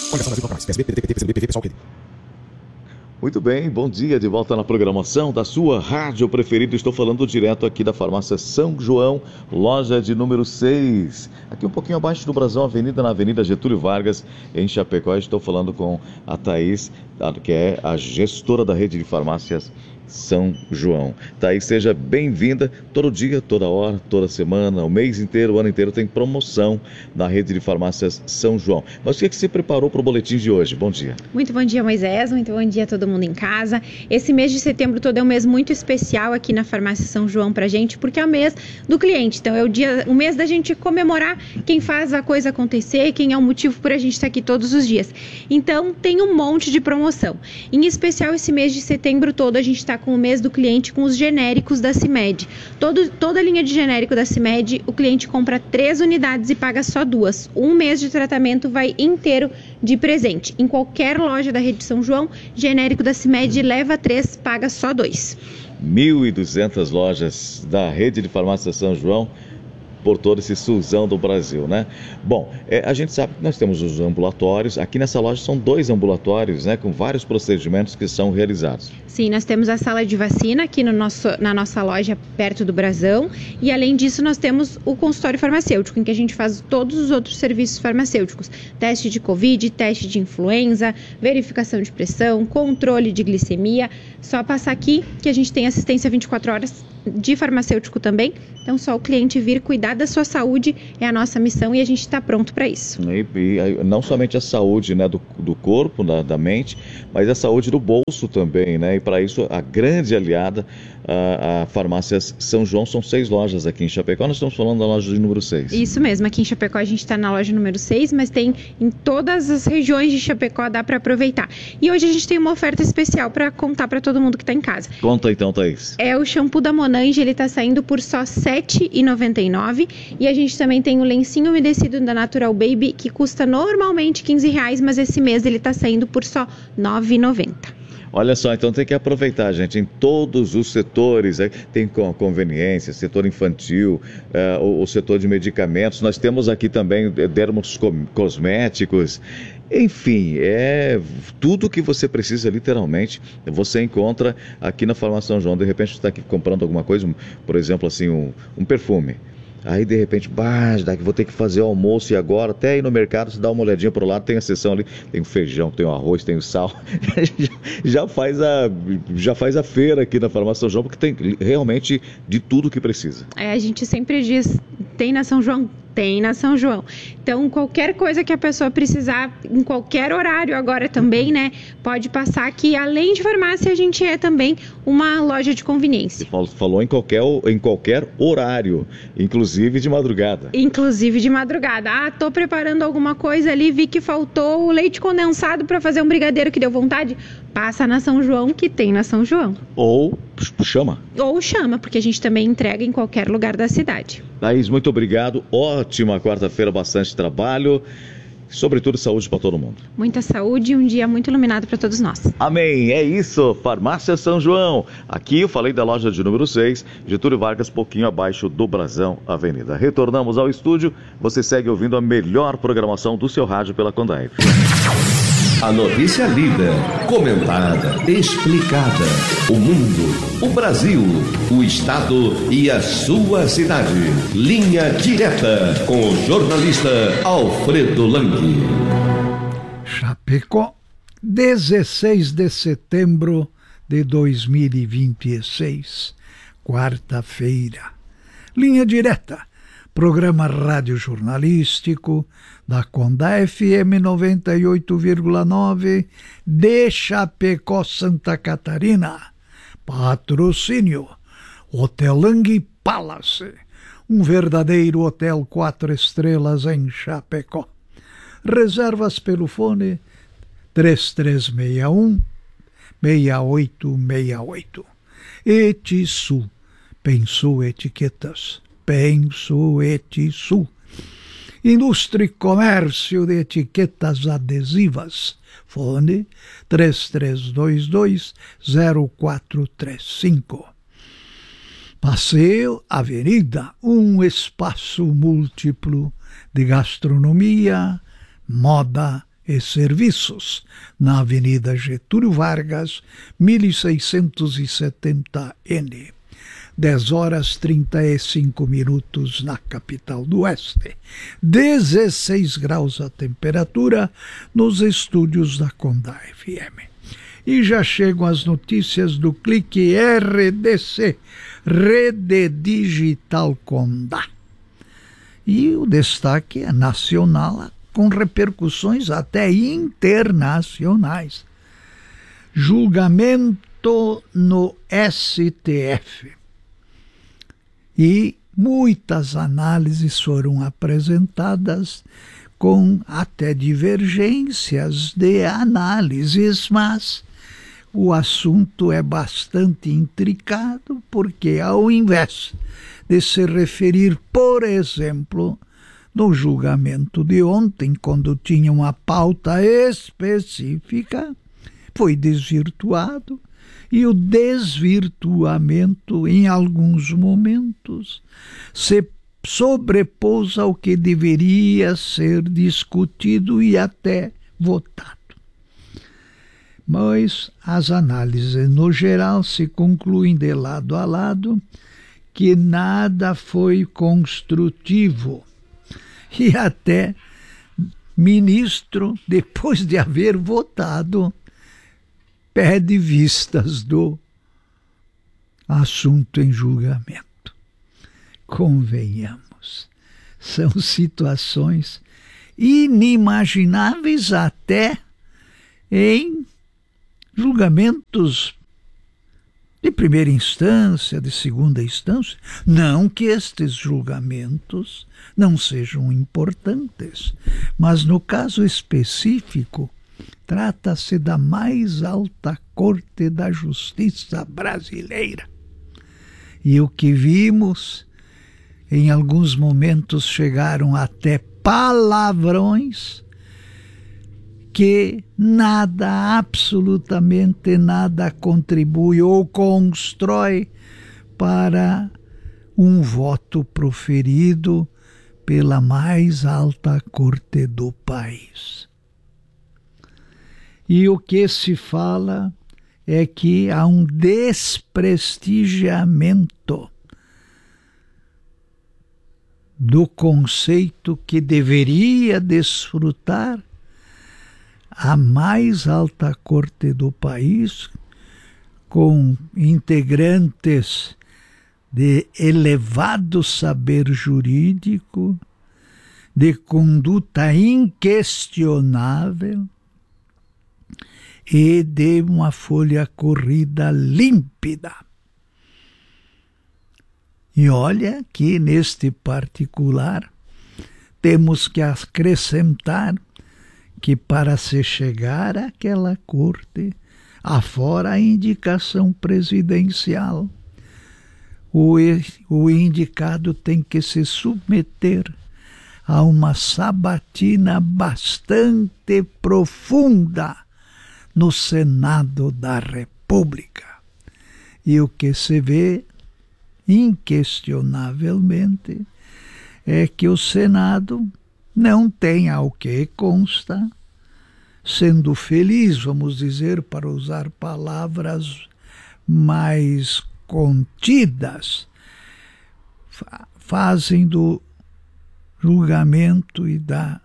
Coligação Brasil Contra Mais. PSB, PDT, PT, PCdoB, PV, PSOL, PD. Muito bem, bom dia, de volta na programação da sua rádio preferida. Estou falando direto aqui da farmácia São João, loja de número 6. Aqui um pouquinho abaixo do Brasão Avenida, na Avenida Getúlio Vargas, em Chapecó. Estou falando com a Thaís, que é a gestora da rede de farmácias São João. Thaís, seja bem-vinda. Todo dia, toda hora, toda semana, o mês inteiro, o ano inteiro tem promoção na rede de farmácias São João. Mas o que você preparou para o boletim de hoje? Bom dia. Muito bom dia, Moisés. Muito bom dia a todo mundo em casa. Esse mês de setembro todo é um mês muito especial aqui na farmácia São João pra gente, porque é o mês do cliente. Então é o mês da gente comemorar quem faz a coisa acontecer, quem é o motivo por a gente estar aqui todos os dias. Então tem um monte de promoção. Em especial esse mês de setembro todo a gente está com o mês do cliente com os genéricos da CIMED. Toda a linha de genérico da CIMED, o cliente compra 3 unidades e paga só 2. Um mês de tratamento vai inteiro de presente. Em qualquer loja da rede São João, genérico da CIMED leva 3, paga só 2. 1.200 lojas da rede de farmácia São João por todo esse sulzão do Brasil, né? Bom, a gente sabe que nós temos os ambulatórios. Aqui nessa loja são 2 ambulatórios, né? Com vários procedimentos que são realizados. Sim, nós temos a sala de vacina aqui na nossa loja perto do Brasão. E além disso, nós temos o consultório farmacêutico, em que a gente faz todos os outros serviços farmacêuticos. Teste de Covid, teste de influenza, verificação de pressão, controle de glicemia. Só passar aqui que a gente tem assistência 24 horas de farmacêutico também. Então, só o cliente vir cuidar da sua saúde é a nossa missão e a gente está pronto para isso. E não somente a saúde, né, do corpo, da mente, mas a saúde do bolso também, né? E para isso, a grande aliada, a farmácias São João, são 6 lojas aqui em Chapecó. Nós estamos falando da loja de número 6. Isso mesmo, aqui em Chapecó a gente está na loja número 6, mas tem em todas as regiões de Chapecó, dá para aproveitar. E hoje a gente tem uma oferta especial para contar para todo mundo que está em casa. Conta então, Thaís. É o shampoo da Monange, ele está saindo por só R$ 7,99. E a gente também tem o lencinho umedecido da Natural Baby, que custa normalmente R$15, mas esse mês ele está saindo por só R$ 9,90. Olha só, então tem que aproveitar, gente, em todos os setores, tem conveniência, setor infantil, o setor de medicamentos, nós temos aqui também dermocosméticos, enfim, tudo que você precisa, literalmente, você encontra aqui na farmácia São João. De repente você está aqui comprando alguma coisa, por exemplo, assim, um perfume. Aí, de repente, daqui vou ter que fazer o almoço e agora, até ir no mercado, você dá uma olhadinha pro lado, tem a seção ali, tem o feijão, tem o arroz, tem o sal. já faz a feira aqui na farmácia São João, porque tem realmente de tudo que precisa. A gente sempre diz, tem na São João? Tem na São João. Então, qualquer coisa que a pessoa precisar, em qualquer horário agora também, né? Pode passar aqui. Além de farmácia, a gente é também uma loja de conveniência. Você falou em qualquer horário, inclusive de madrugada. Inclusive de madrugada. Tô preparando alguma coisa ali, vi que faltou o leite condensado para fazer um brigadeiro que deu vontade. Passa na São João, que tem na São João. Ou chama. Ou chama, porque a gente também entrega em qualquer lugar da cidade. Thaís, muito obrigado. Ótima quarta-feira, bastante trabalho. Sobretudo saúde para todo mundo. Muita saúde e um dia muito iluminado para todos nós. Amém, é isso, Farmácia São João. Aqui eu falei da loja de número 6, Getúlio Vargas, pouquinho abaixo do Brasão Avenida. Retornamos ao estúdio, você segue ouvindo a melhor programação do seu rádio pela Condaif. A notícia lida, comentada, explicada. O mundo, o Brasil, o estado e a sua cidade. Linha direta com o jornalista Alfredo Lang. Chapecó, 16 de setembro de 2026, quarta-feira. Linha direta, programa radiojornalístico da Conda FM 98,9 de Chapecó, Santa Catarina. Patrocínio Hotel Lang Palace, um verdadeiro hotel 4 estrelas em Chapecó. Reservas pelo fone 3361-6868. Etisul, Penso Etiquetas, Penso Etisul. Indústria e Comércio de Etiquetas Adesivas, fone 3322-0435. Passeio Avenida, um espaço múltiplo de gastronomia, moda e Serviços, na Avenida Getúlio Vargas, 1670N. 10h35 na capital do Oeste. 16 graus a temperatura nos estúdios da Condá FM. E já chegam as notícias do Clique RDC, Rede Digital Condá. E o destaque é nacional, com repercussões até internacionais. Julgamento no STF. E muitas análises foram apresentadas com até divergências de análises, mas o assunto é bastante intricado, porque ao invés de se referir, por exemplo, no julgamento de ontem, quando tinha uma pauta específica, foi desvirtuado, e o desvirtuamento, em alguns momentos, se sobrepôs ao que deveria ser discutido e até votado. Mas as análises, no geral, se concluem de lado a lado que nada foi construtivo. E até ministro, depois de haver votado, pede vistas do assunto em julgamento. Convenhamos, são situações inimagináveis até em julgamentos de primeira instância, de segunda instância. Não que estes julgamentos não sejam importantes, mas no caso específico, trata-se da mais alta corte da justiça brasileira. E o que vimos, em alguns momentos chegaram até palavrões que nada, absolutamente nada contribui ou constrói para um voto proferido pela mais alta corte do país. E o que se fala é que há um desprestigiamento do conceito que deveria desfrutar a mais alta corte do país, com integrantes de elevado saber jurídico, de conduta inquestionável e de uma folha corrida límpida. E olha que neste particular temos que acrescentar que para se chegar àquela corte, afora a indicação presidencial, o indicado tem que se submeter a uma sabatina bastante profunda no Senado da República. E o que se vê, inquestionavelmente, é que o Senado não tem, ao que consta, sendo feliz, vamos dizer, para usar palavras mais contidas, fazem do julgamento e da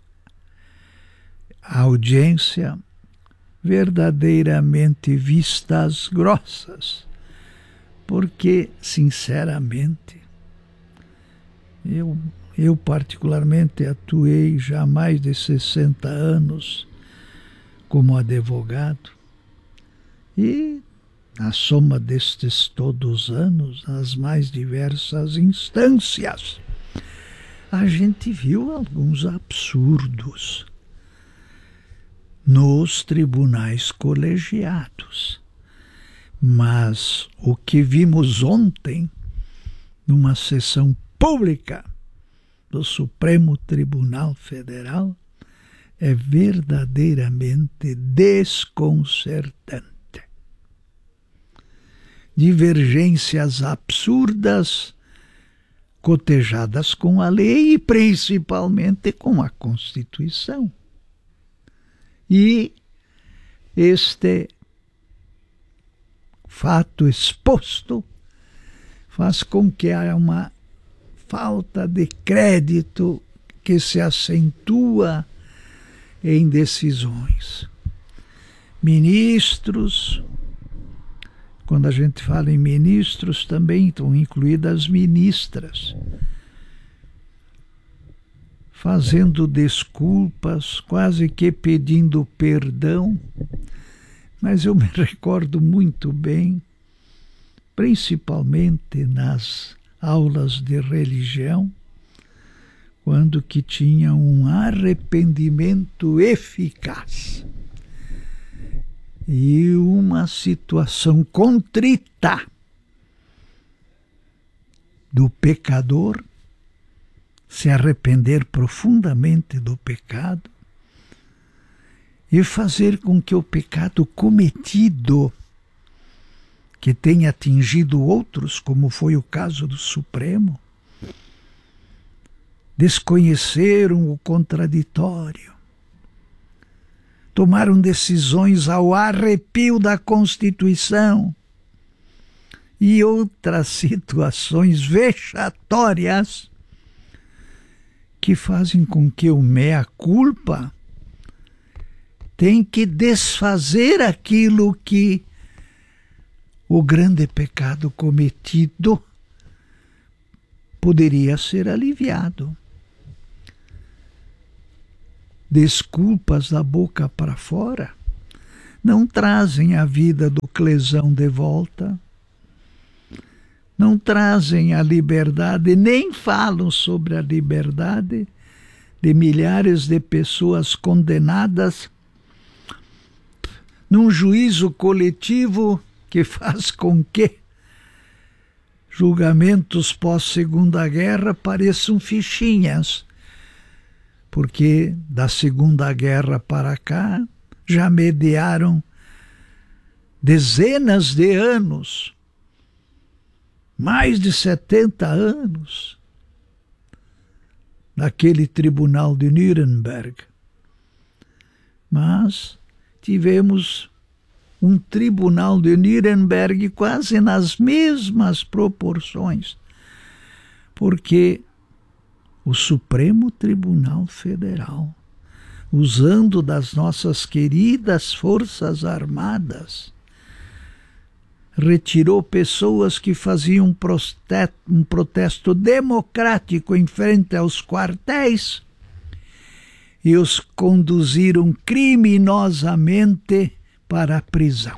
audiência verdadeiramente vistas grossas, porque, sinceramente, eu particularmente atuei já há mais de 60 anos como advogado, e a soma destes todos os anos, nas mais diversas instâncias, a gente viu alguns absurdos nos tribunais colegiados. Mas o que vimos ontem, numa sessão pública do Supremo Tribunal Federal, é verdadeiramente desconcertante. Divergências absurdas, cotejadas com a lei e principalmente com a Constituição. E este fato exposto faz com que haja uma falta de crédito que se acentua em decisões. Ministros, quando a gente fala em ministros, também estão incluídas ministras, fazendo desculpas, quase que pedindo perdão, mas eu me recordo muito bem, principalmente nas aulas de religião, quando que tinha um arrependimento eficaz e uma situação contrita do pecador se arrepender profundamente do pecado e fazer com que o pecado cometido, que tenha atingido outros, como foi o caso do Supremo, desconheceram o contraditório, tomaram decisões ao arrepio da Constituição e outras situações vexatórias que fazem com que o mea-culpa tem que desfazer aquilo que o grande pecado cometido poderia ser aliviado. Desculpas da boca para fora não trazem a vida do Clesão de volta, não trazem a liberdade, nem falam sobre a liberdade de milhares de pessoas condenadas num juízo coletivo que faz com que julgamentos pós-Segunda Guerra pareçam fichinhas, porque da Segunda Guerra para cá já mediaram dezenas de anos, mais de 70 anos, naquele tribunal de Nuremberg. Mas tivemos um tribunal de Nuremberg quase nas mesmas proporções, porque o Supremo Tribunal Federal, usando das nossas queridas Forças Armadas, retirou pessoas que faziam um protesto democrático em frente aos quartéis e os conduziram criminosamente para a prisão,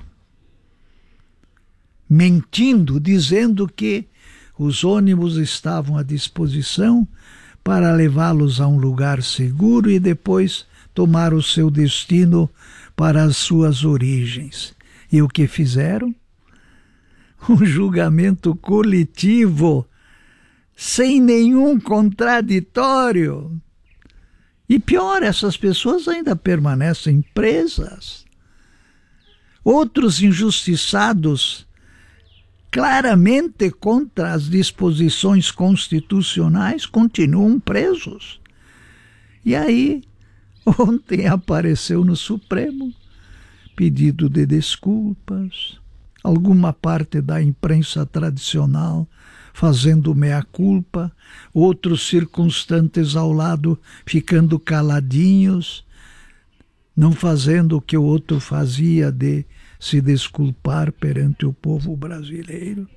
mentindo, dizendo que os ônibus estavam à disposição para levá-los a um lugar seguro e depois tomar o seu destino para as suas origens. E o que fizeram? Um julgamento coletivo, sem nenhum contraditório. E pior, essas pessoas ainda permanecem presas. Outros injustiçados, claramente contra as disposições constitucionais, continuam presos. E aí, ontem apareceu no Supremo pedido de desculpas, alguma parte da imprensa tradicional fazendo meia-culpa, outros circunstantes ao lado ficando caladinhos, não fazendo o que o outro fazia de se desculpar perante o povo brasileiro.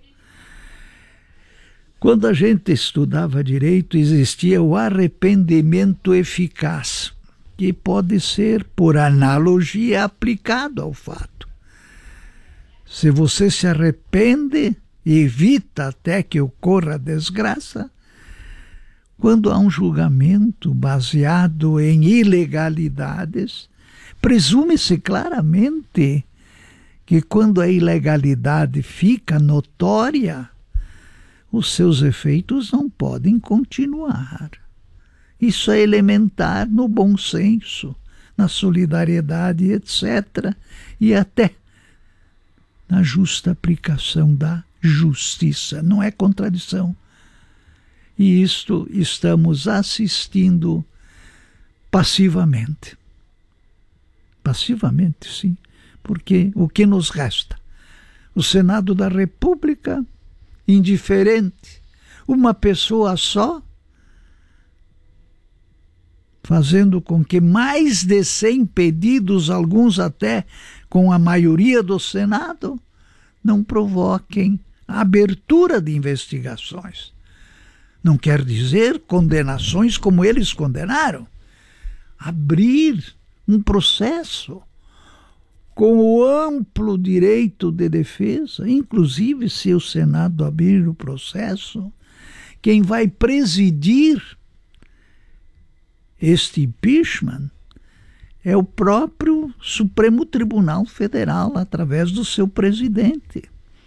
Quando a gente estudava direito, existia o arrependimento eficaz, que pode ser, por analogia, aplicado ao fato. Se você se arrepende e evita até que ocorra a desgraça, quando há um julgamento baseado em ilegalidades, presume-se claramente que quando a ilegalidade fica notória, os seus efeitos não podem continuar. Isso é elementar no bom senso, na solidariedade, etc., e até na justa aplicação da justiça. Não é contradição. E isto estamos assistindo passivamente. Passivamente, sim. Porque o que nos resta? O Senado da República, indiferente. Uma pessoa só, fazendo com que mais de 100 pedidos, alguns até com a maioria do Senado, não provoquem a abertura de investigações. Não quer dizer condenações como eles condenaram. Abrir um processo com o amplo direito de defesa, inclusive se o Senado abrir o processo, quem vai presidir este impeachment é o próprio Supremo Tribunal Federal, através do seu presidente.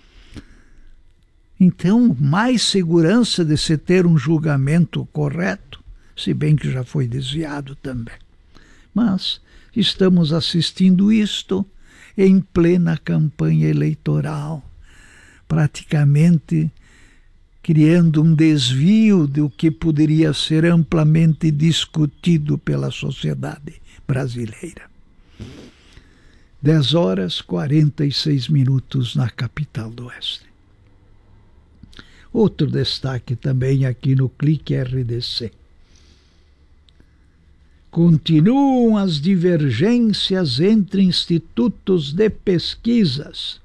Então, mais segurança de se ter um julgamento correto, se bem que já foi desviado também. Mas estamos assistindo isto em plena campanha eleitoral, praticamente criando um desvio do que poderia ser amplamente discutido pela sociedade brasileira. 10h46 na capital do Oeste. Outro destaque também aqui no Clique RDC. Continuam as divergências entre institutos de pesquisas,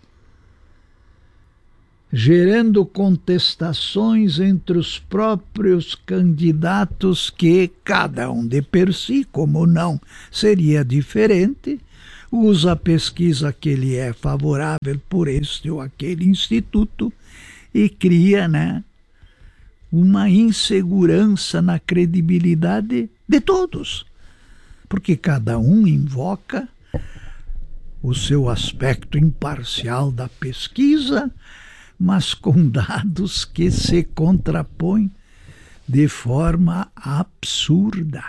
gerando contestações entre os próprios candidatos que, cada um de per si, como não seria diferente, usa a pesquisa que lhe é favorável por este ou aquele instituto e cria, uma insegurança na credibilidade de todos, porque cada um invoca o seu aspecto imparcial da pesquisa, mas com dados que se contrapõem de forma absurda.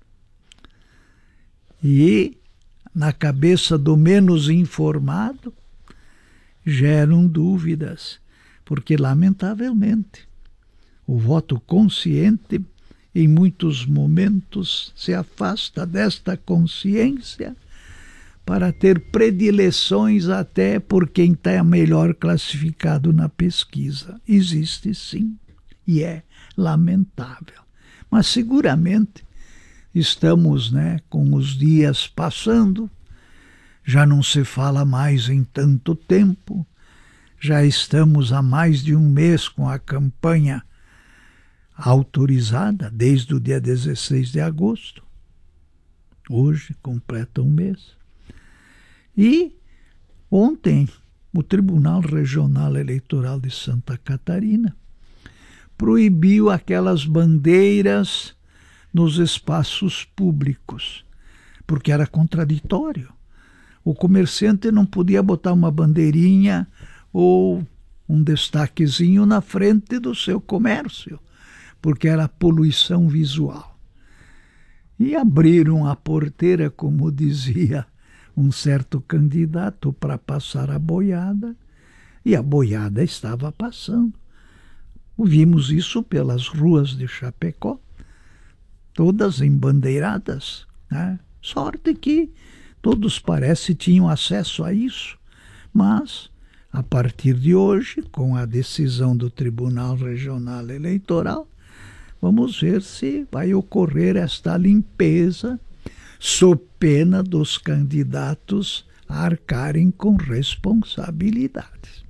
E, na cabeça do menos informado, geram dúvidas, porque, lamentavelmente, o voto consciente, em muitos momentos, se afasta desta consciência para ter predileções até por quem está melhor classificado na pesquisa. Existe sim, e é lamentável. Mas seguramente estamos, com os dias passando, já não se fala mais em tanto tempo, já estamos há mais de um mês com a campanha autorizada, desde o dia 16 de agosto. Hoje completa um mês. E ontem o Tribunal Regional Eleitoral de Santa Catarina proibiu aquelas bandeiras nos espaços públicos, porque era contraditório. O comerciante não podia botar uma bandeirinha ou um destaquezinho na frente do seu comércio, porque era poluição visual. E abriram a porteira, como dizia um certo candidato, para passar a boiada, e a boiada estava passando. Vimos isso pelas ruas de Chapecó, todas embandeiradas, Sorte que todos parece tinham acesso a isso, mas a partir de hoje, com a decisão do Tribunal Regional Eleitoral, vamos ver se vai ocorrer esta limpeza, sob pena dos candidatos a arcarem com responsabilidades.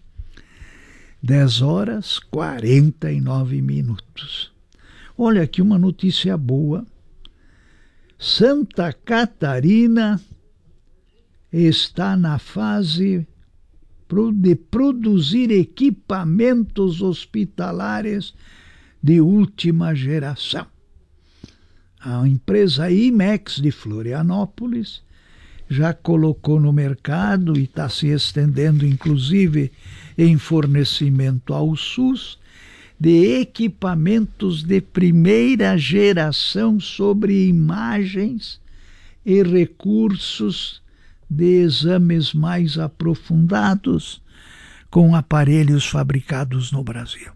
10h49. Olha aqui uma notícia boa. Santa Catarina está na fase de produzir equipamentos hospitalares de última geração. A empresa IMEX de Florianópolis já colocou no mercado e está se estendendo, inclusive, em fornecimento ao SUS, de equipamentos de primeira geração sobre imagens e recursos de exames mais aprofundados com aparelhos fabricados no Brasil.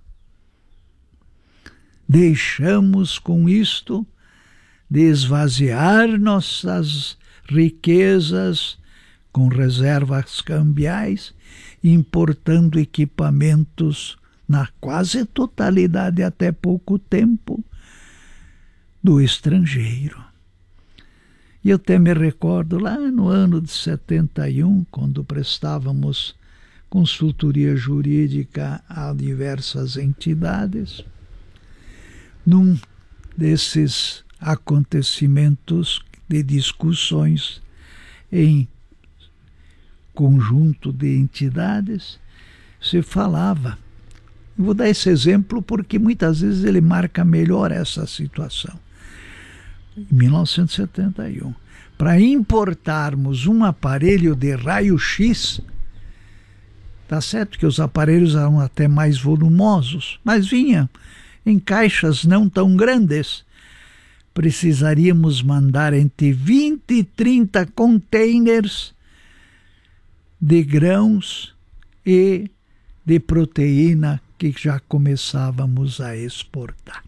Deixamos com isto de esvaziar riquezas com reservas cambiais, importando equipamentos na quase totalidade até pouco tempo do estrangeiro. E eu até me recordo lá no ano de 71, quando prestávamos consultoria jurídica a diversas entidades, num desses acontecimentos de discussões em conjunto de entidades, se falava. Vou dar esse exemplo porque muitas vezes ele marca melhor essa situação. Em 1971, para importarmos um aparelho de raio-x, tá certo que os aparelhos eram até mais volumosos, mas vinham em caixas não tão grandes. Precisaríamos mandar entre 20 e 30 containers de grãos e de proteína que já começávamos a exportar.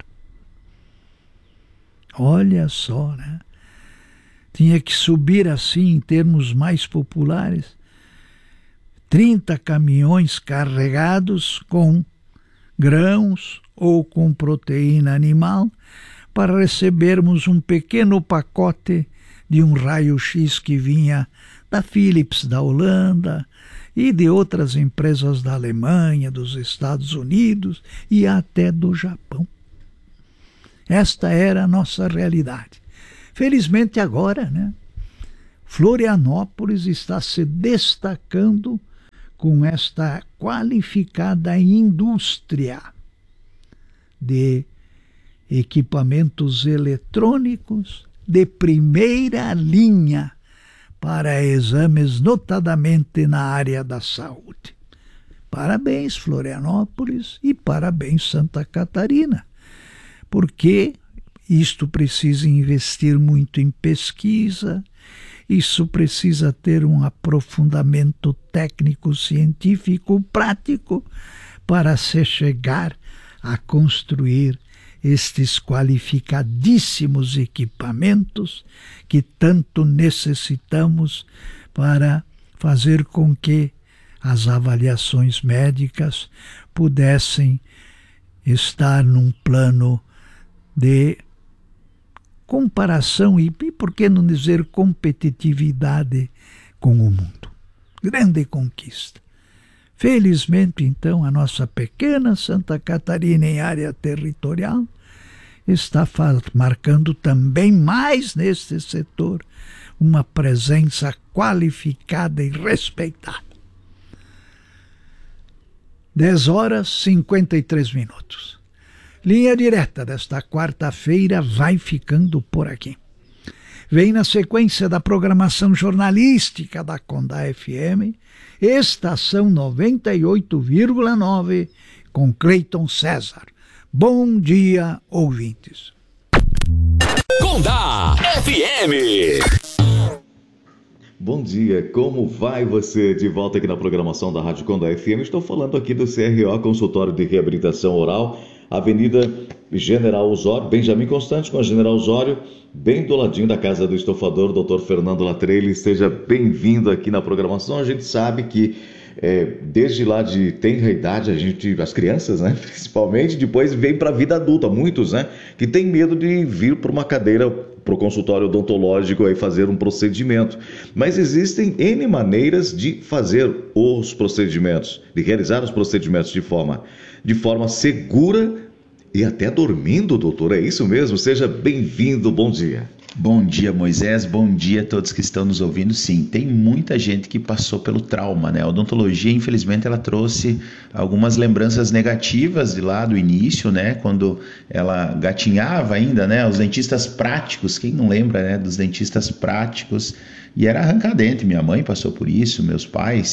Olha só, né? Tinha que subir assim, em termos mais populares, 30 caminhões carregados com grãos ou com proteína animal para recebermos um pequeno pacote de um raio-x que vinha da Philips, da Holanda, e de outras empresas da Alemanha, dos Estados Unidos e até do Japão. Esta era a nossa realidade. Felizmente agora, né, Florianópolis está se destacando com esta qualificada indústria de equipamentos eletrônicos de primeira linha para exames, notadamente na área da saúde. Parabéns, Florianópolis, e parabéns, Santa Catarina, porque isto precisa investir muito em pesquisa, isso precisa ter um aprofundamento técnico, científico, prático, para se chegar a construir estes qualificadíssimos equipamentos que tanto necessitamos para fazer com que as avaliações médicas pudessem estar num plano de comparação e, por que não dizer, competitividade com o mundo. Grande conquista. Felizmente, então, a nossa pequena Santa Catarina em área territorial está marcando também mais neste setor uma presença qualificada e respeitada. 10h53. Linha direta desta quarta-feira vai ficando por aqui. Vem na sequência da programação jornalística da Conda FM, Estação 98,9, com Cleiton César. Bom dia, ouvintes. Conda FM. Bom dia, como vai você? De volta aqui na programação da Rádio Conda FM. Estou falando aqui do CRO, Consultório de Reabilitação Oral, Avenida General Osório, Benjamin Constante com a General Osório, bem do ladinho da casa do estofador, Dr. Fernando Latrelli. Seja bem-vindo aqui na programação. A gente sabe que desde lá de tenra idade, as crianças, né, principalmente, depois vem para a vida adulta, muitos, né, que tem medo de vir para uma cadeira, para o consultório odontológico e fazer um procedimento. Mas existem N maneiras de fazer os procedimentos, de realizar os procedimentos de forma segura e até dormindo, doutor. É isso mesmo? Seja bem-vindo, bom dia. Bom dia, Moisés, bom dia a todos que estão nos ouvindo. Sim, tem muita gente que passou pelo trauma, né? A odontologia, infelizmente, ela trouxe algumas lembranças negativas de lá do início, né? Quando ela gatinhava ainda, né? Os dentistas práticos, quem não lembra, né? Dos dentistas práticos, e era arrancar dente. Minha mãe passou por isso, meus pais,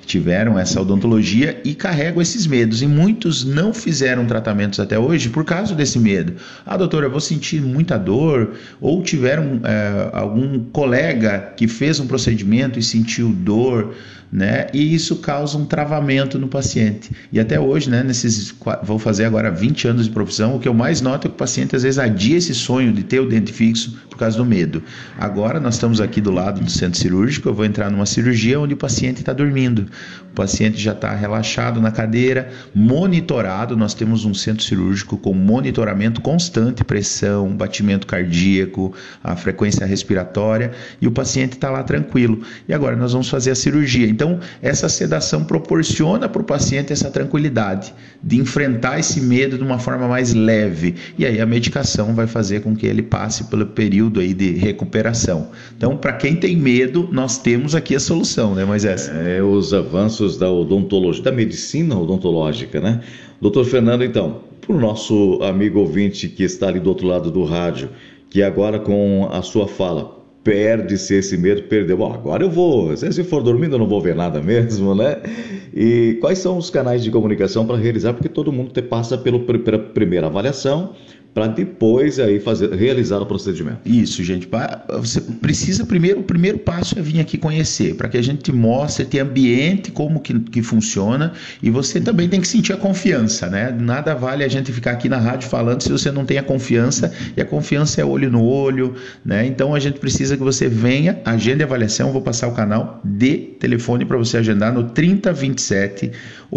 tiveram essa odontologia e carregam esses medos. E muitos não fizeram tratamentos até hoje por causa desse medo. Ah, doutora, eu vou sentir muita dor. Ou tiveram algum colega que fez um procedimento e sentiu dor, né? E isso causa um travamento no paciente. E até hoje, né, vou fazer agora 20 anos de profissão, o que eu mais noto é que o paciente às vezes adia esse sonho de ter o dente fixo por causa do medo. Agora nós estamos aqui do lado do centro cirúrgico, eu vou entrar numa cirurgia onde o paciente está dormindo. O paciente já está relaxado na cadeira, monitorado. Nós temos um centro cirúrgico com monitoramento constante, pressão, batimento cardíaco, a frequência respiratória, e o paciente está lá tranquilo. E agora nós vamos fazer a cirurgia. Então, essa sedação proporciona para o paciente essa tranquilidade de enfrentar esse medo de uma forma mais leve. E aí a medicação vai fazer com que ele passe pelo período aí de recuperação. Então, para quem tem medo, nós temos aqui a solução, né, Moisés? Os avanços da odontologia, da medicina odontológica, né? Doutor Fernando, então, para o nosso amigo ouvinte que está ali do outro lado do rádio, que agora com a sua fala perde-se esse medo, perdeu. Bom, agora eu vou, se for dormindo eu não vou ver nada mesmo, né? E quais são os canais de comunicação para realizar? Porque todo mundo passa pela primeira avaliação, para depois aí realizar o procedimento. Isso, gente. Você precisa primeiro, o primeiro passo é vir aqui conhecer, para que a gente te mostre, te ambiente como que funciona, e você também tem que sentir a confiança, né? Nada vale a gente ficar aqui na rádio falando se você não tem a confiança, e a confiança é olho no olho, né? Então a gente precisa que você venha, agende a avaliação. Vou passar o canal de telefone para você agendar no 3027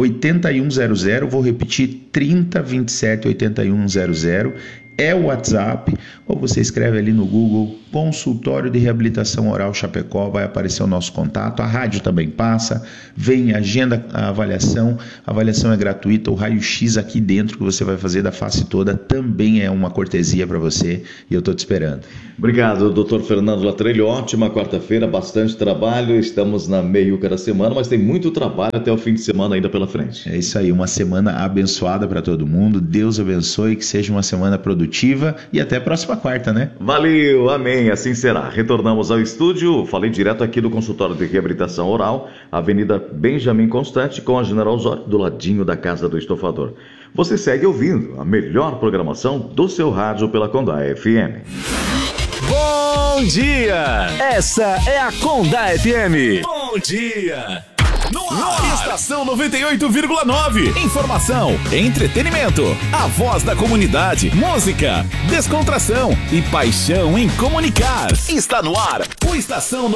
8100, vou repetir, 3027 8100, é o WhatsApp, ou você escreve ali no Google Consultório de Reabilitação Oral Chapecó, vai aparecer o nosso contato. A rádio também passa, vem, agenda a avaliação é gratuita. O raio-x aqui dentro que você vai fazer da face toda também é uma cortesia para você, e eu estou te esperando. Obrigado, doutor Fernando Latrelli. Ótima quarta-feira, bastante trabalho, estamos na meiuca da semana, mas tem muito trabalho até o fim de semana ainda pela frente. É isso aí, uma semana abençoada para todo mundo. Deus abençoe, que seja uma semana produtiva, e até a próxima quarta, né? Valeu, amém, assim será. Retornamos ao estúdio, falei direto aqui do consultório de reabilitação oral, Avenida Benjamin Constante, com a General Osório, do ladinho da Casa do Estofador. Você segue ouvindo a melhor programação do seu rádio pela Condá FM. Bom dia! Essa é a Condá FM. Bom dia! No ar. Estação 98,9. Informação, entretenimento, a voz da comunidade, música, descontração e paixão em comunicar. Está no ar o Estação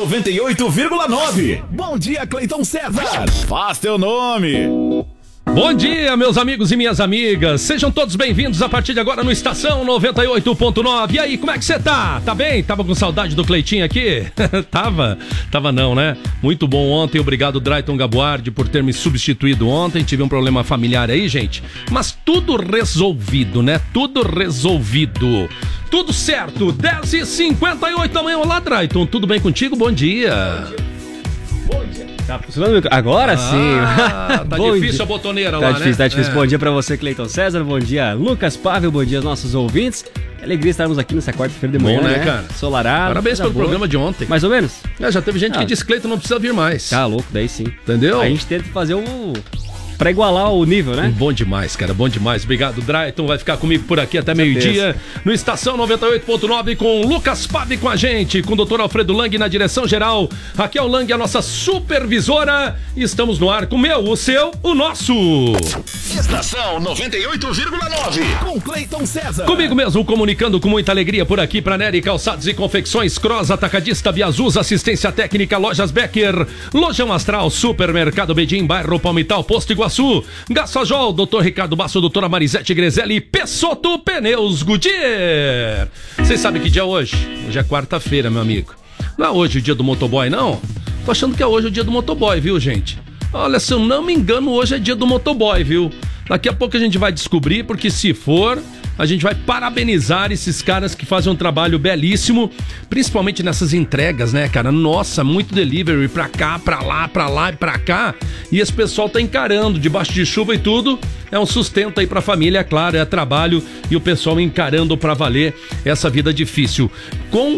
98,9. Bom dia, Cleiton César. Faz teu nome. Bom dia, meus amigos e minhas amigas. Sejam todos bem-vindos a partir de agora no Estação 98.9. E aí, como é que você tá? Tá bem? Tava com saudade do Cleitinho aqui? Tava não, né? Muito bom ontem. Obrigado, Drayton Gabuardi, por ter me substituído ontem. Tive um problema familiar aí, gente. Mas tudo resolvido, né? Tudo resolvido. Tudo certo. 10h58 da manhã. Olá, Drayton. Tudo bem contigo? Bom dia. Bom dia. Tá funcionando agora sim. Tá difícil a botoneira lá, difícil, né? Tá difícil. Bom dia pra você, Cleiton César. Bom dia, Lucas Pavel. Bom dia aos nossos ouvintes. Que alegria estarmos aqui nessa quarta-feira de manhã, né, cara? Solarado. Parabéns pelo programa de ontem. Mais ou menos? Já teve gente que disse que Cleiton não precisa vir mais. Tá louco, daí sim. Entendeu? A gente tenta fazer pra igualar o nível, né? Bom demais, cara, bom demais. Obrigado, Drayton. Vai ficar comigo por aqui até meio-dia no Estação 98.9 com o Lucas Pave com a gente, com o Dr. Alfredo Lang na direção geral. Aqui é o Lang, a nossa supervisora. Estamos no ar com o seu, o nosso. Estação 98,9 com Cleiton César. Comigo mesmo, comunicando com muita alegria por aqui para Nery Calçados e Confecções, Cross, Atacadista, Biazuz, Assistência Técnica, Lojas Becker, Lojão Astral, Supermercado Bedim, Bairro Palmital, Posto Iguaçu, Gassajol, Dr. Ricardo Basso, doutora Marisete Grezelli e Pessoto Pneus Goodyear. Vocês sabem que dia é hoje? Hoje é quarta-feira, meu amigo. Não é hoje o dia do motoboy, não? Tô achando que é hoje o dia do motoboy, viu, gente? Olha, se eu não me engano, hoje é dia do motoboy, viu? Daqui a pouco a gente vai descobrir, porque se for, a gente vai parabenizar esses caras que fazem um trabalho belíssimo, principalmente nessas entregas, né, cara? Nossa, muito delivery pra cá, pra lá e pra cá. E esse pessoal tá encarando, debaixo de chuva e tudo. É um sustento aí pra família, é claro, é trabalho. E o pessoal encarando pra valer essa vida difícil. Com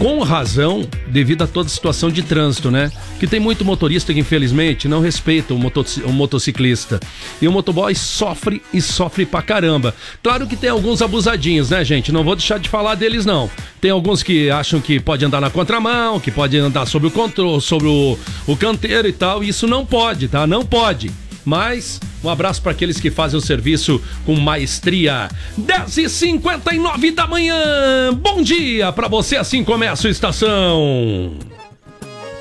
com razão, devido a toda a situação de trânsito, né? Que tem muito motorista que, infelizmente, não respeita o motociclista. E o motoboy sofre pra caramba. Claro que tem alguns abusadinhos, né, gente? Não vou deixar de falar deles, não. Tem alguns que acham que pode andar na contramão, que pode andar sobre o controle, sobre o canteiro e tal. E isso não pode, tá? Não pode. Mas um abraço para aqueles que fazem o serviço com maestria. 10h59 da manhã. Bom dia para você, assim começa a estação.